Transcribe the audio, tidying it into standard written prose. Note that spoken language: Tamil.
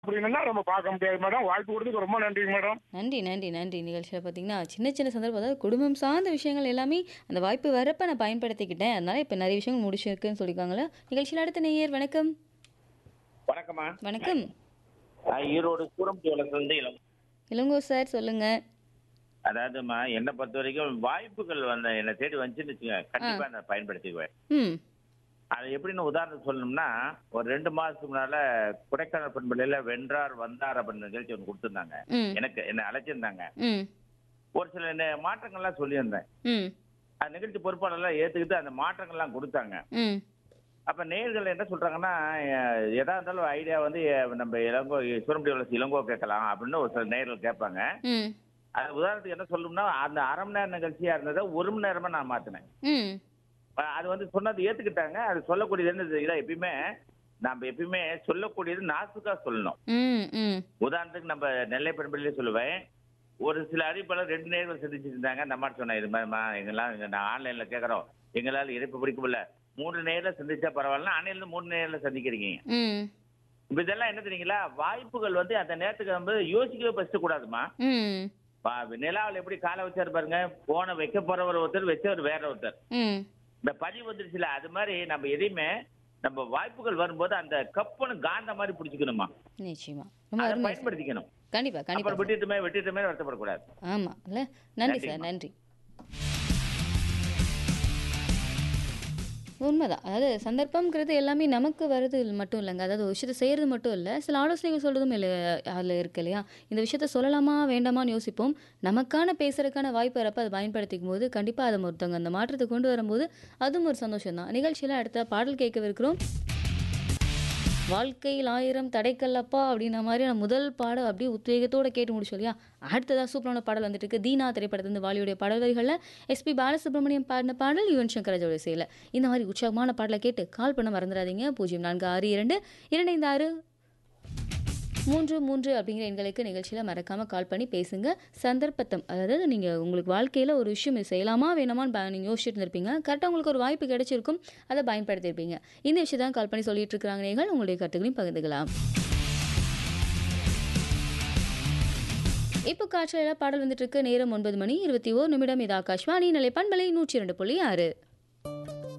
அப்படின்னா நம்ம பார்க்க முடியாது மேடம். வாய்ப்பு கொடுத்ததுக்கு ரொம்ப நன்றிங்க மேடம். நன்றி, நன்றி, நன்றி. நிகழ்ச்சியில பார்த்தீங்கன்னா, சின்ன சின்ன சந்தர்ப்பம் அதாவது குடும்பம் சார்ந்த விஷயங்கள் எல்லாமே அந்த வாய்ப்பு வரப்ப நான் பயன்படுத்திக்கிட்டேன். அதனால இப்ப நெறைய விஷயங்கள் முடிச்சிருக்குன்னு சொல்லியிருக்காங்களா? நிகழ்ச்சியில அடுத்த நேயர் வணக்கம். வணக்கம்மா. வணக்கம். ஈரோடு சூரம்பட்டியிலிருந்து இளம். இளங்கோ சார் சொல்லுங்க. அதாவதும்மா என்னை பொறுத்த வரைக்கும் வாய்ப்புகள் என்னை தேடி வந்துச்சுன்னு வச்சுக்கோங்க, ஆ. கண்டிப்பா நான் பயன்படுத்திக்குவேன். ம். அது எப்படின்னு உதாரணம் சொல்லணும்னா, ஒரு 2 மாசத்துக்கு முன்னால கொடைக்கானல் பண்பலையில வென்றார் வந்தார் அப்படின்னு நிகழ்ச்சி ஒன்று கொடுத்துருந்தாங்க. ம். என்னை அழைச்சிருந்தாங்க. ம். ஒரு சில மாற்றங்கள்லாம் சொல்லியிருந்தேன். ம். அந்த நிகழ்ச்சி பொறுப்பாளர்லாம் ஏத்துக்கிட்டு அந்த மாற்றங்கள்லாம் கொடுத்தாங்க. ம். அப்ப நேயர்கள் என்ன சொல்றாங்கன்னா, எதா இருந்தாலும் ஐடியா நம்ம இளங்கோ சூரம்பட்டி வளர்ச்சி இளங்கோ கேட்கலாம் அப்படின்னு ஒரு சில நேயர்கள் கேட்பாங்க. ம். அது உதாரணத்துக்கு என்ன சொல்லணும்னா, அந்த 1/2 மணி நேரம் நிகழ்ச்சியா இருந்ததை 1 மணி நேரமா நான் மாத்தினேன். ம். அது சொன்னது ஏத்துக்கிட்டாங்க. அது சொல்லக்கூடியது என்ன இதான் எப்பயுமே சொல்லக்கூடியது நாசுக்கா சொல்லணும். ம். ம். உதாரணத்துக்கு நம்ம நெல்லை பண்பலையிலே சொல்லுவேன். ஒரு சில அறிவிப்பாளர் 2 நேர்கள் சந்திச்சுட்டு இருந்தாங்க. அந்த மாதிரி சொன்னேன், இது மாதிரிமா நான் ஆன்லைன்ல கேட்கறோம், எங்களால் இணைப்பு பிடிக்க முடியல, 3 நேரில் சந்திச்சா பரவாயில்ல, ஆன்லைன்ல 3 நேரில் சந்திக்கிறீங்க. ம். இப்ப இதெல்லாம் என்ன தெரியுங்களா, வாய்ப்புகள் அந்த நேரத்துக்கு யோசிக்கவே ஃபர்ஸ்ட் கூடாதுமா. ம். நிலாவில் எப்படி காலை வச்சாரு பாருங்க, போன வைக்க போறவர் ஒருத்தர், வச்சவர் வேற ஒருத்தர். ம். இந்த பதிவு வந்துருச்சுல, அது மாதிரி நம்ம எதையுமே நம்ம வாய்ப்புகள் வரும்போது அந்த கப்புன்னு காந்த மாதிரி பிடிச்சிக்கணுமா, நிச்சயமா. ரொம்ப அதை அருமை சார். பயன்படுத்திக்கணும். கண்டிப்பா, கண்டிப்பா அப்புறம் சார். விட்டுட்டுமே வருத்தப்படக்கூடாது. ஆமா. இல்ல? நன்றி சார். நன்றிம்மா. நன்றி. உண்மைதான். அதாவது சந்தர்ப்பம்ங்கிறது எல்லாமே நமக்கு வருது மட்டும் இல்லங்க. அதாவது ஒரு விஷயத்த செய்றது மட்டும் இல்ல. சில ஆலோசனைகள் சொல்றதும் அதுல இருக்கு இல்லையா? இந்த விஷயத்த சொல்லலாமா? வேண்டாமான்னு யோசிப்போம். நமக்கான பேசுறதுக்கான வாய்ப்பு வரப்ப அத பயன்படுத்திக்கும்போது, கண்டிப்பா அத ஒருத்தவங்க அந்த மாற்றத்த கொண்டு வரும்போது, அதுவும் ஒரு சந்தோஷம் தான். நிகழ்ச்சியில அடுத்த பாடல் கேட்கவிருக்கிறோம். வாழ்க்கையில் 1000 தடைக்கல்லப்பா அப்படின்ன மாதிரியான முதல் பாடல் அப்படியே உத்வேகத்தோட கேட்டு முடிச்சோம் இல்லையா? அடுத்ததா சூப்பரான பாடல் வந்துட்டு இருக்கு. தீனா திரைப்படத்திலிருந்து வாலியுடைய பாடல் வரிகள்ல எஸ்பி பாலசுப்ரமணியம் பாடின பாடல் யுவன் சங்கர் ராஜாவோட இசையில. இந்த மாதிரி உற்சாகமான பாடலை கேட்டு கால் பண்ண மறந்துடாதீங்க. 0462 256 33 அப்படிங்கிற எண்களுக்கு நிகழ்ச்சியில் மறக்காமல் கால் பண்ணி பேசுங்க. சந்தர்ப்பத்தம் அதாவது நீங்கள் உங்களுக்கு வாழ்க்கையில் ஒரு விஷயம் இது செய்யலாமா வேணாமான்னு நீங்கள் யோசிச்சுட்டு இருந்திருப்பீங்க. கரெக்டாக உங்களுக்கு ஒரு வாய்ப்பு கிடைச்சிருக்கும், அதை பயன்படுத்தியிருப்பீங்க. இந்த விஷயம் தான் கால் பண்ணி சொல்லிட்டு இருக்கிறாங்க. நீங்கள் உங்களுடைய கருத்துக்களையும் பகிர்ந்துக்கலாம். இப்போ காட்சியில் பாடல் வந்துட்டு இருக்கு. நேரம் 9 மணி 21 நிமிடம். இது ஆகாஷ்வாணி நிலை பண்பலை 102.6.